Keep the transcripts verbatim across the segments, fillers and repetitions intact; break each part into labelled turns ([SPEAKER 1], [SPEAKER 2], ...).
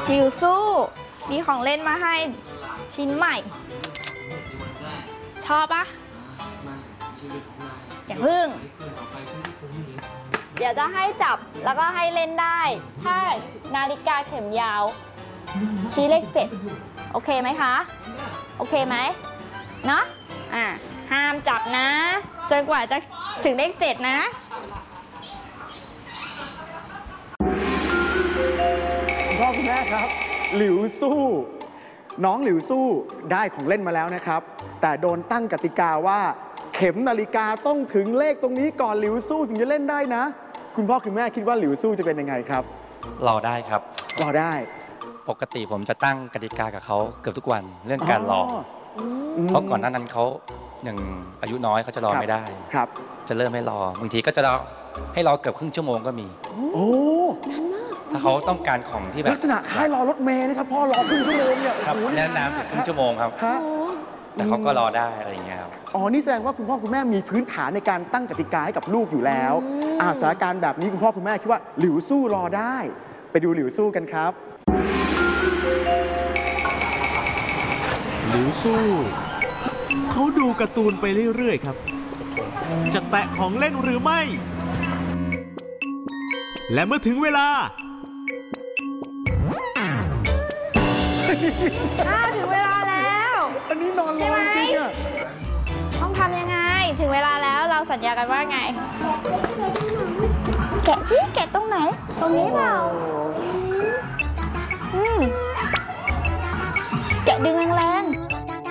[SPEAKER 1] หลิวสู้มีของเล่นมาให้ชิ้นใหม่ชอบปะอย่าพึ่งเดี๋ยวจะให้จับแล้วก็ให้เล่นได้ถ้านาฬิกาเข็มยาวชี้เลขเจ็ดโอเคไหมคะโอเคไหมเนาะอ่ะห้ามจับนะจนกว่าจะถึงเลขเจ็ดนะ
[SPEAKER 2] คุณพ่อคุณแม่ครับหลิวสู้น้องหลิวสู้ได้ของเล่นมาแล้วนะครับแต่โดนตั้งกติกาว่าเข็มนาฬิกาต้องถึงเลขตรงนี้ก่อนหลิวสู้ถึงจะเล่นได้นะคุณพ่อคุณแม่คิดว่าหลิวสู้จะเป็นยังไงครับ
[SPEAKER 3] รอได้ครับ
[SPEAKER 2] รอได้
[SPEAKER 3] ปกติผมจะตั้งกติกากับเขาเกือบทุกวันเรื่องการรอเพราะก่อนหน้านั้นเขาอย่างอายุน้อยเขาจะรอไม่ได้
[SPEAKER 2] ครับ
[SPEAKER 3] จะเริ่มให้รอบางทีก็จะรอให้รอเกือบครึ่งชั่วโมงก็มี
[SPEAKER 2] โอ้
[SPEAKER 1] นานมาก
[SPEAKER 3] ถ้าเขาต้องการของที่แบบ
[SPEAKER 2] ลักษณะคล้ายรอรถเมล์นะครับพ่อรอครึ่งชั่วโมงเนี่ย
[SPEAKER 3] ครับแนะนำสักครึ่งชั่วโมงครับแต่เขาก็รอได้อะไรอย่างเงี้ยครับ
[SPEAKER 2] อ๋อนี่แสดงว่าคุณพ่อคุณแม่มีพื้นฐานในการตั้งกติกาให้กับลูกอยู่แล้วอาสถานการณ์แบบนี้คุณพ่อคุณแม่คิดว่าหลิวสู้รอได้ไปดูหลิวสู้กันครับ
[SPEAKER 4] หลิวสู้เขาดูการ์ตูนไปเรื่อยๆครับจะแตะของเล่นหรือไม่และเมื่อถึงเวลา
[SPEAKER 1] อ้าวถึงเวลาแล้ว
[SPEAKER 2] อันนี้นอนรอจริงอะ
[SPEAKER 1] ต้องทำยังไงถึงเวลาแล้วเราสัญญากันว่าไงแกะชี้แกะตรงไหนตรงนี้เปล่าอืมแกะดึงแรงๆ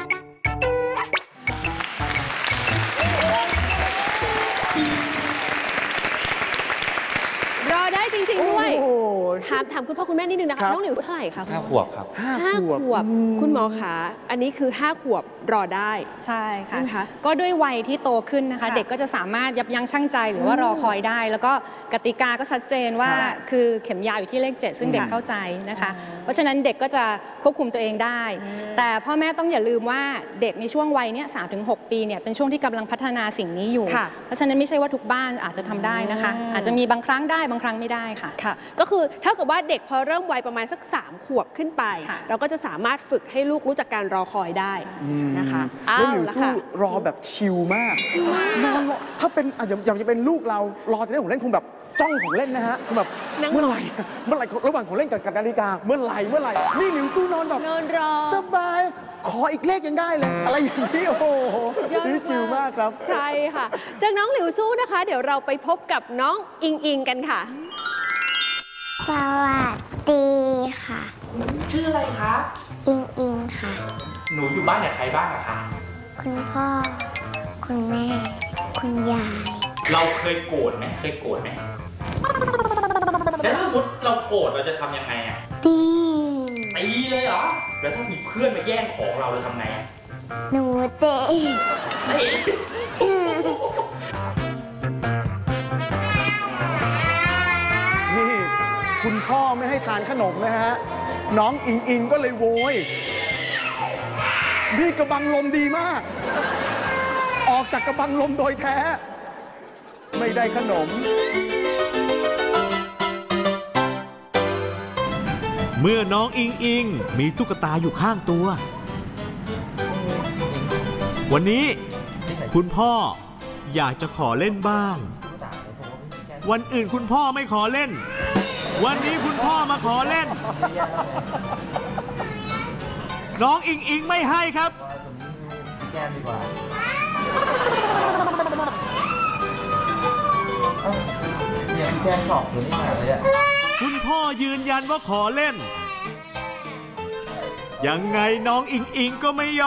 [SPEAKER 5] รอได้จริงๆด้วยถามถามคุณพ่อคุณแม่นิดนึงนะคะน้องหลิวเท่าไหร่คะ
[SPEAKER 3] ห้าขวบครับ
[SPEAKER 5] ห้าขวบคุณหมอคะอันนี้คือห้าขวบรอได้
[SPEAKER 6] ใช่ค่ะก็ด้วยวัยที่โตขึ้นนะคะเด็กก็จะสามารถยับยั้งชั่งใจหรือว่ารอคอยได้แล้วก็กติกาก็ชัดเจนว่าคือเข็มยาวอยู่ที่เลขเจ็ดซึ่งเด็กเข้าใจนะคะเพราะฉะนั้นเด็กก็จะควบคุมตัวเองได้แต่พ่อแม่ต้องอย่าลืมว่าเด็กในช่วงวัยเนี้ยสามถึงหกปีเนี่ยเป็นช่วงที่กำลังพัฒนาสิ่งนี้อยู่เพราะฉะนั้นไม่ใช่ว่าทุกบ้านอาจจะทำได้นะคะอาจจะมีบางครั้งได้บางครั้งไม่ได้ค่ะ
[SPEAKER 5] ค่ะก็คือเท่ากับว่าเด็กพอเริ่มวัยประมาณสักสามขวบขึ้นไปเราก็จะสามารถฝึกให้ลูกรู้จักการรอคอยได้นะคะ
[SPEAKER 2] แล้วหลิวสู้รอแบบชิลมากนอนรอถ้าเป็นอย่างจะเป็นลูกเรารอจะได้ของเล่นคงแบบจ้องของเล่นนะฮะแบบเมื่อไหร่เมื่อไหร่ระหว่างของเล่นกับนาฬิกาเมื่อไหร่เมื่อไหร่นี่หลิวสู้นอนแบบ
[SPEAKER 5] นอนรอ
[SPEAKER 2] สบายขออีกเลขยังได้เลยอะไรอย่างนี้โอ้โหนี่ชิลมากครับ
[SPEAKER 5] ใช่ค่ะจากน้องหลิวสู้นะคะเดี๋ยวเราไปพบกับน้องอิงอิงกันค่ะ
[SPEAKER 7] สวัสดีค่ะ
[SPEAKER 8] ชื่ออะไรคะ
[SPEAKER 7] อิงอิงค่ะ
[SPEAKER 8] หนูอยู่บ้านกับใครบ้างอะคะ
[SPEAKER 7] คุณพ่อคุณแม่คุณยาย
[SPEAKER 8] เราเคยโกรธไหมเคยโกรธไหมแล้วถ้าสมมติเราโกรธเราจะทำยังไงอะ
[SPEAKER 7] ตี
[SPEAKER 8] ตีเลยเหรอแล้วถ้ามีเพื่อนมาแย่งของเราเราทำไงอะ
[SPEAKER 7] หนูเตะ
[SPEAKER 2] นี่คุณพ่อไม่ให้ทานขนมนะฮะน้องอิงอิงก็เลยโวยนี่กระบังลมดีมากออกจากกระบังลมโดยแท้ไม่ได้ขนม
[SPEAKER 4] เมื่อน้องอิงอิงมีตุ๊กตาอยู่ข้างตัววันนี้คุณพ่ออยากจะขอเล่นบ้างวันอื่นคุณพ่อไม่ขอเล่นวันนี้คุณพ่อมาขอเล่นน้องอิงอิงไม่ให้ครับ
[SPEAKER 8] แก้มดีกว่าเนี่ยแก้มชอบตัวนี้มากเลยอะ
[SPEAKER 4] คุณพ่อยืนยันว่าขอเล่นยังไงน้องอิงอิงก็ไม่ยอม